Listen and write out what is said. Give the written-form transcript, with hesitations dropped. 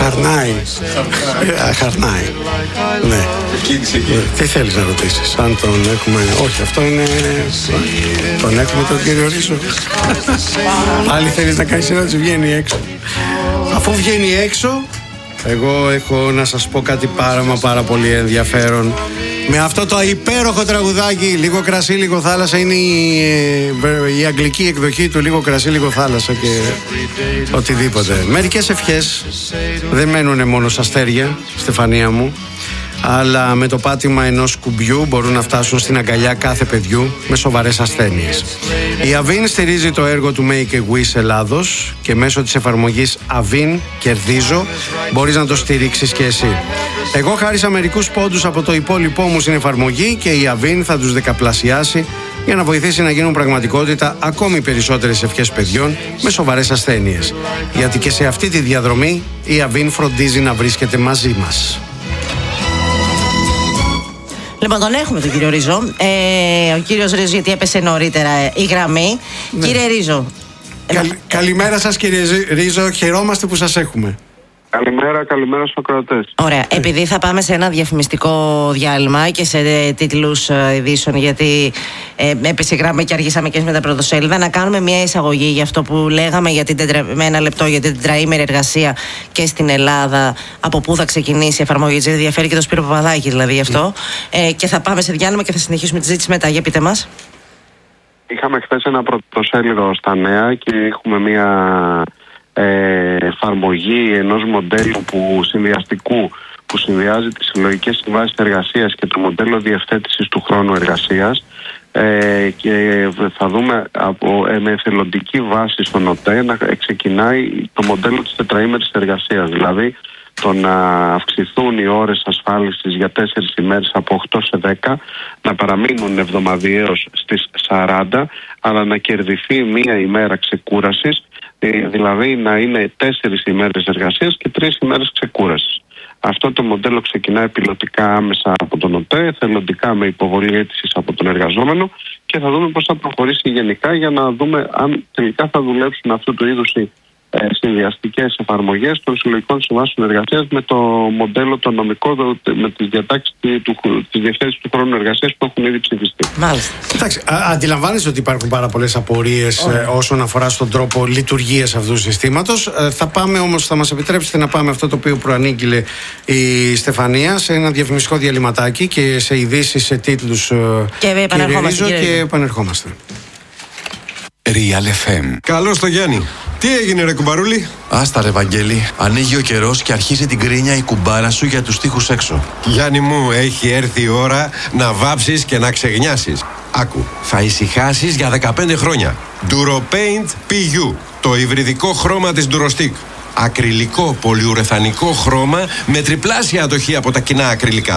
Χαρνάει. Ναι. Τι θέλεις να ρωτήσεις? Αν τον έχουμε? Όχι, αυτό είναι. Τον έχουμε τον κύριο Ρίζο. Πάλι θέλεις να κάνεις ερώτηση? Βγαίνει έξω. Αφού βγαίνει έξω, εγώ έχω να σας πω κάτι πάρα πολύ ενδιαφέρον. Με αυτό το υπέροχο τραγουδάκι, λίγο κρασί, λίγο θάλασσα, είναι η αγγλική εκδοχή του λίγο κρασί, λίγο θάλασσα και οτιδήποτε. Μερικές ευχές δεν μένουν μόνο στα αστέρια, Στεφανία μου, αλλά με το πάτημα ενός κουμπιού μπορούν να φτάσουν στην αγκαλιά κάθε παιδιού με σοβαρές ασθένειες. Η Avin στηρίζει το έργο του Make a Wish Ελλάδος και μέσω της εφαρμογής Avin Κερδίζω μπορείς να το στηρίξεις και εσύ. Εγώ χάρισα μερικούς πόντους από το υπόλοιπό μου στην εφαρμογή και η Avin θα τους δεκαπλασιάσει για να βοηθήσει να γίνουν πραγματικότητα ακόμη περισσότερες ευχές παιδιών με σοβαρές ασθένειες. Γιατί και σε αυτή τη διαδρομή η Avin φροντίζει να βρίσκεται μαζί μας. Λοιπόν, τον έχουμε τον κύριο Ρίζο. Ο κύριος Ρίζος, γιατί έπεσε νωρίτερα η γραμμή. Ναι. Κύριε Ρίζο. Καλημέρα σας, κύριε Ρίζο. Χαιρόμαστε που σας έχουμε. Καλημέρα στους ακροατές. Ωραία. Επειδή θα πάμε σε ένα διαφημιστικό διάλειμμα και σε τίτλους ειδήσεων, γιατί έπεσε η γραμμή και αργήσαμε και με τα πρωτοσέλιδα, να κάνουμε μια εισαγωγή για αυτό που λέγαμε με ένα λεπτό για την τετραήμερη εργασία και στην Ελλάδα, από πού θα ξεκινήσει η εφαρμογή. Γιατί ενδιαφέρει και το Σπύρο Παπαδάκη, δηλαδή αυτό. Και θα πάμε σε διάλειμμα και θα συνεχίσουμε τη συζήτηση μετά. Για πείτε μας. Είχαμε χθες ένα πρωτοσέλιδο στα νέα και έχουμε μια εφαρμογή ενός μοντέλου συνδυαστικού που συνδυάζει τις συλλογικές συμβάσεις εργασίας και το μοντέλο διευθέτησης του χρόνου εργασίας, και θα δούμε με εθελοντική βάση στον ΟΤΕ να ξεκινάει το μοντέλο της τετραήμερης εργασίας, δηλαδή το να αυξηθούν οι ώρες ασφάλισης για 4 ημέρες από 8 σε 10, να παραμείνουν εβδομαδιαίως στις 40, αλλά να κερδιθεί μία ημέρα ξεκούρασης, δηλαδή να είναι 4 ημέρες εργασίας και 3 ημέρες ξεκούρασης. Αυτό το μοντέλο ξεκινάει πιλωτικά άμεσα από τον ΟΤΕ, θελοντικά με υποβολή αίτησης από τον εργαζόμενο, και θα δούμε πώς θα προχωρήσει γενικά για να δούμε αν τελικά θα δουλέψουν αυτού του είδους οι συνδυαστικές εφαρμογές των συλλογικών συμβάσεων εργασίας με το μοντέλο το νομικό, με τις διατάξεις της διευθέτησης του χρόνου εργασίας που έχουν ήδη ψηφιστεί. Μάλιστα. Εντάξει, αντιλαμβάνεσαι ότι υπάρχουν πάρα πολλές απορίες όσον αφορά στον τρόπο λειτουργίας αυτού του συστήματος. Θα πάμε όμως, θα μας επιτρέψετε να πάμε αυτό το οποίο προανήγγειλε η Στεφανία, σε ένα διαφημιστικό διαλυματάκι και σε ειδήσεις, σε τίτλους, και επανερχόμαστε. Real FM. Καλώς το Γιάννη. Τι έγινε ρε κουμπαρούλη? Άστα ρε Βαγγέλη, ανοίγει ο καιρός και αρχίζει την κρίνια η κουμπάρα σου για τους τοίχους έξω. Γιάννη μου, έχει έρθει η ώρα να βάψεις και να ξεγνιάσεις. Άκου, θα ησυχάσεις για 15 χρόνια. DuroPaint PU, το υβριδικό χρώμα της Durostic. Ακριλικό πολυουρεθανικό χρώμα με τριπλάσια αντοχή από τα κοινά ακριλικά.